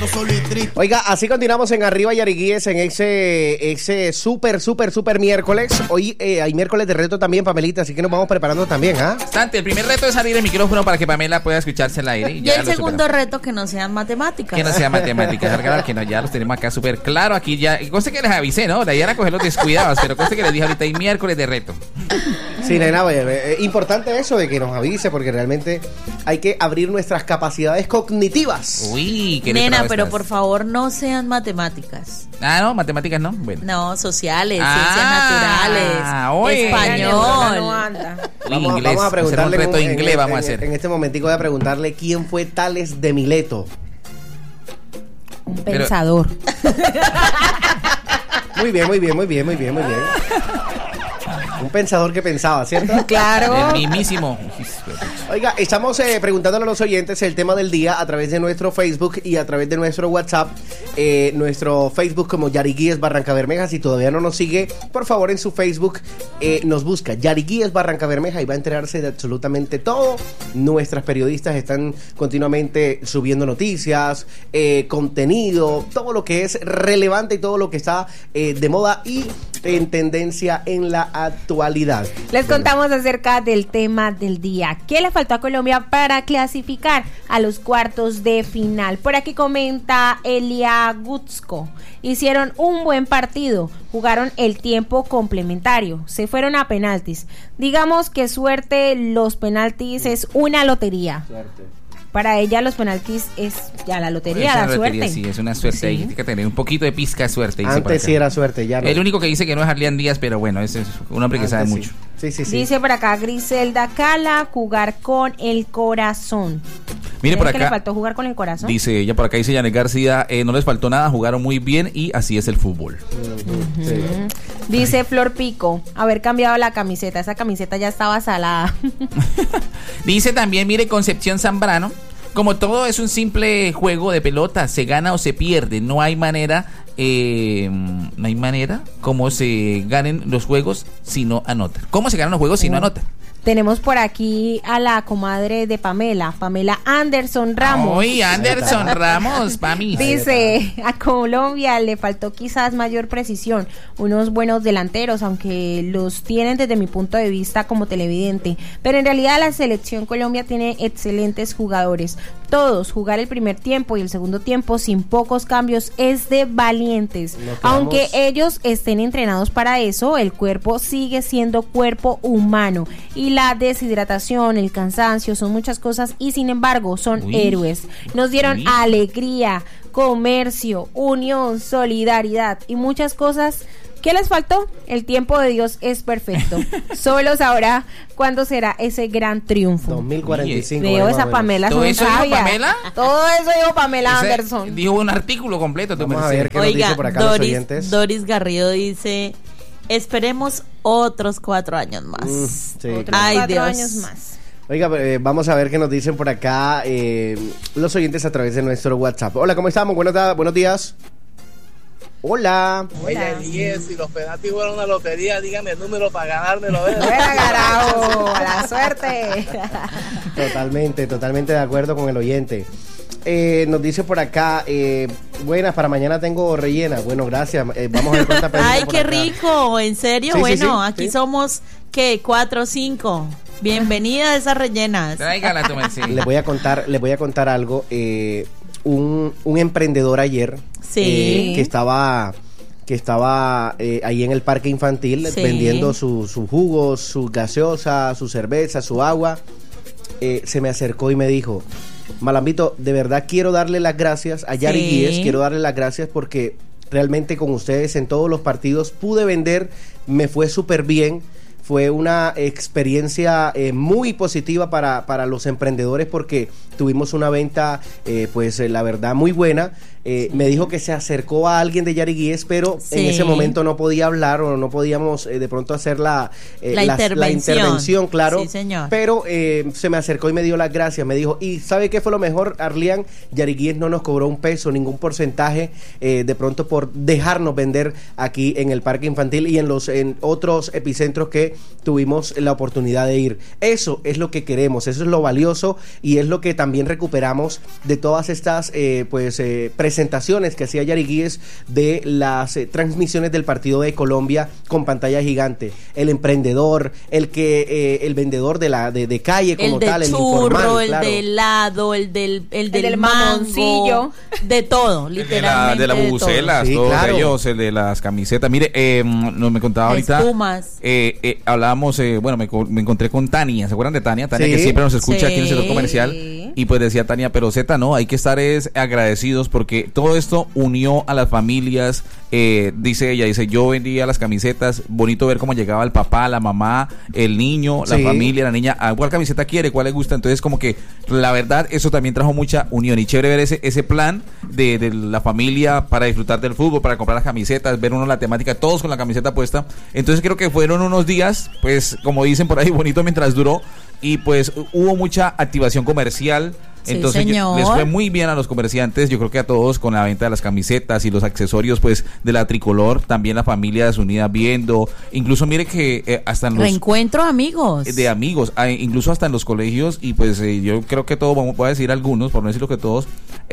encuentro solo y triste. Oiga, así continuamos en Arriba Yariguíes en ese súper miércoles. Hoy hay miércoles de reto también, Pamelita, así que nos vamos preparando también, ¿ah? Bastante. El primer reto es abrir el micrófono para que Pamela pueda escucharse al aire. Y el segundo reto, que no sean matemáticas. Que no sea matemáticas, que no, ya los tenemos acá súper claro. Aquí ya, cosa que les avisé, ¿no? La idea era coger los descuidados, pero cosa que les dije ahorita, hay miércoles de reto. Sí, nena, importante eso de que nos avise, porque realmente hay que abrir nuestras capacidades cognitivas. Uy, qué nena, pero por favor no sean matemáticas. Ah, no, matemáticas no. Bueno. No, sociales, ciencias naturales, español. Vamos a preguntarle un reto de inglés, vamos a hacer. En este momentico voy a preguntarle quién fue Tales de Mileto. Un pensador. Muy bien. Un pensador que pensaba, ¿cierto? Claro. El mismísimo. Oiga, estamos preguntándole a los oyentes el tema del día a través de nuestro Facebook y a través de nuestro WhatsApp. Nuestro Facebook como Yariguíes Barrancabermeja. Si todavía no nos sigue, por favor en su Facebook nos busca Yariguíes Barrancabermeja y va a enterarse de absolutamente todo. Nuestras periodistas están continuamente subiendo noticias, contenido, todo lo que es relevante y todo lo que está de moda y en tendencia en la actualidad. Les contamos acerca del tema del día. ¿Qué le faltó a Colombia para clasificar a los cuartos de final? Por aquí comenta Elia Gutsko. Hicieron un buen partido, jugaron el tiempo complementario, se fueron a penaltis. Digamos que suerte, los penaltis es una lotería. Suerte. Para ella los penaltis es ya la lotería, la suerte. Sí, es una suerte. Sí. Ahí tiene que tener un poquito de pizca de suerte. Antes sí era suerte, ya no. El único que dice que no es Arlian Díaz, pero bueno, ese es un hombre que sabe mucho. Sí. Dice por acá Griselda Cala, jugar con el corazón. Mire por acá. ¿Qué le faltó jugar con el corazón? Dice ella por acá, dice Janet García, no les faltó nada, jugaron muy bien y así es el fútbol. Sí. Dice Flor Pico, haber cambiado la camiseta, esa camiseta ya estaba salada. Dice también, mire, Concepción Zambrano, como todo es un simple juego de pelota, se gana o se pierde, no hay manera como se ganen los juegos si no anotan. ¿Cómo se ganan los juegos si no anotan? Tenemos por aquí a la comadre de Pamela Anderson Ramos. Uy, Anderson Ramos, Pami. Dice, a Colombia le faltó quizás mayor precisión, unos buenos delanteros, aunque los tienen desde mi punto de vista como televidente, pero en realidad la selección Colombia tiene excelentes jugadores, todos. Jugar el primer tiempo y el segundo tiempo sin pocos cambios es de valientes, aunque ellos estén entrenados para eso, el cuerpo sigue siendo cuerpo humano y la deshidratación, el cansancio, son muchas cosas y sin embargo son héroes. Nos dieron alegría, comercio, unión, solidaridad y muchas cosas. ¿Qué les faltó? El tiempo de Dios es perfecto. Solo sabrá cuándo será ese gran triunfo. 2045. Veo esa Pamela. ¿Todo eso dijo Pamela? Todo eso dijo Pamela Anderson. Dijo un artículo completo. Vamos a ver qué nos dice por acá los oyentes. Doris Garrido dice... Esperemos otros 4 años más. Ay, 4 años más. Oiga, vamos a ver qué nos dicen por acá los oyentes a través de nuestro WhatsApp. Hola, ¿cómo estamos? Buenos días. Hola. Oye, si los penaltis fueron una lotería, dígame el número para ganármelo. Buena, carajo, a la suerte. Totalmente de acuerdo con el oyente. Nos dice por acá, buenas, para mañana tengo rellena. Bueno, gracias. Vamos a ver cuánta pedimos. Ay, qué rico, ¿en serio? Sí, aquí somos, ¿qué? 4 o 5. Bienvenida a esas rellenas. Tráigala, tu merced. Les voy a contar algo. Un emprendedor ayer que estaba ahí en el parque infantil vendiendo sus jugos, sus gaseosas, su cerveza, su agua. Se me acercó y me dijo: Malambito, de verdad quiero darle las gracias a Yariguíes, quiero darle las gracias porque realmente con ustedes en todos los partidos pude vender, me fue súper bien. Fue una experiencia muy positiva para los emprendedores porque tuvimos una venta, la verdad, muy buena. Me dijo que se acercó a alguien de Yariguíes, pero en ese momento no podía hablar o no podíamos de pronto hacer la intervención, claro. Sí, señor. Pero se me acercó y me dio las gracias. Me dijo, ¿y sabe qué fue lo mejor, Arlian? Yariguíes no nos cobró un peso, ningún porcentaje, de pronto por dejarnos vender aquí en el parque infantil y en otros epicentros que que tuvimos la oportunidad de ir. Eso es lo que queremos, eso es lo valioso y es lo que también recuperamos de todas estas presentaciones que hacía Yari Guíez de las transmisiones del partido de Colombia con pantalla gigante. El emprendedor, el vendedor de calle como tal, el churro, informal, claro. El de helado, el del mamoncillo, de todo, literalmente. De la bubucelas, sí, todos claro. Ellos, el de las camisetas. Mire, me contaba ahorita. Espumas. Hablábamos, me encontré con Tania, ¿se acuerdan de Tania? Tania, sí, que siempre nos escucha aquí en el sector comercial. Y pues decía Tania, pero Zeta, no, hay que estar agradecidos porque todo esto unió a las familias. Dice ella, yo vendía las camisetas, bonito ver cómo llegaba el papá, la mamá, el niño, la familia, la niña, ¿cuál camiseta quiere? ¿Cuál le gusta? Entonces como que la verdad eso también trajo mucha unión y chévere ver ese plan de la familia para disfrutar del fútbol, para comprar las camisetas, ver uno la temática, todos con la camiseta puesta. Entonces creo que fueron unos días, pues como dicen por ahí, bonito mientras duró y pues hubo mucha activación comercial. Entonces les fue muy bien a los comerciantes, yo creo que a todos con la venta de las camisetas y los accesorios pues de la tricolor, también la familia desunida viendo, incluso mire que hasta en los reencuentro amigos, incluso hasta en los colegios y pues yo creo que todos, voy a decir algunos, por no decirlo que todos,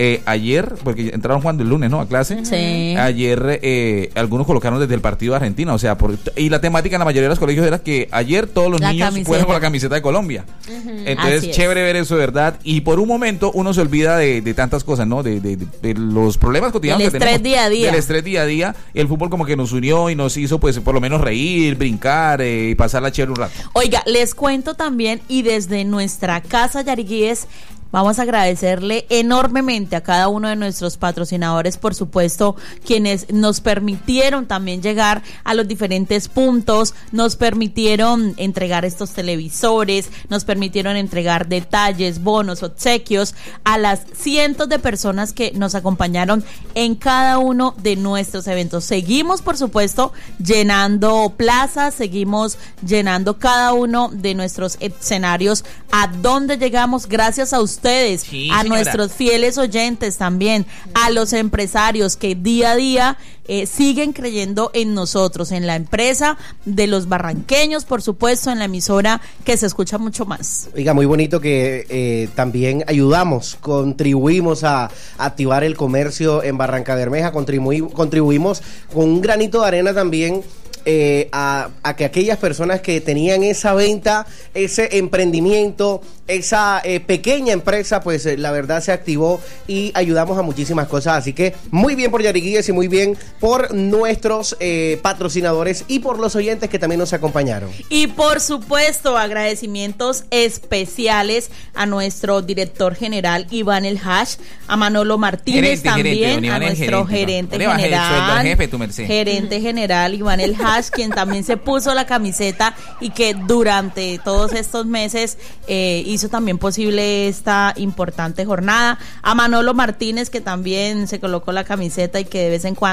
ayer, porque entraron jugando el lunes, ¿no? A clase, sí. Ayer algunos colocaron desde el partido de Argentina, o sea, y la temática en la mayoría de los colegios era que ayer todos los niños fueron con la camiseta de Colombia, entonces chévere ver eso de verdad, y por un momento uno se olvida de tantas cosas, ¿no? De los problemas cotidianos que tenemos. Del estrés día a día. El fútbol como que nos unió y nos hizo, pues, por lo menos reír, brincar y pasarla chévere un rato. Oiga, les cuento también, y desde nuestra casa Yari Guíez, vamos a agradecerle enormemente a cada uno de nuestros patrocinadores, por supuesto, quienes nos permitieron también llegar a los diferentes puntos, nos permitieron entregar estos televisores, nos permitieron entregar detalles, bonos, obsequios a las cientos de personas que nos acompañaron en cada uno de nuestros eventos. Seguimos, por supuesto, llenando plazas, seguimos llenando cada uno de nuestros escenarios. ¿A dónde llegamos? Gracias a ustedes, sí, a señora, nuestros fieles oyentes también, a los empresarios que día a día siguen creyendo en nosotros, en la empresa de los barranqueños, por supuesto, en la emisora que se escucha mucho más. Oiga, muy bonito que también contribuimos a activar el comercio en Barranca Bermeja, contribuimos con un granito de arena también a que aquellas personas que tenían esa venta, ese emprendimiento, esa pequeña empresa, pues la verdad se activó y ayudamos a muchísimas cosas. Así que muy bien por Yari Guíez y muy bien por nuestros patrocinadores y por los oyentes que también nos acompañaron. Y por supuesto, agradecimientos especiales a nuestro director general Iván El Hash, a Manolo Martínez, también a nuestro gerente general Iván El Hash, quien también se puso la camiseta y que durante todos estos meses hizo también posible esta importante jornada. A Manolo Martínez, que también se colocó la camiseta y que de vez en cuando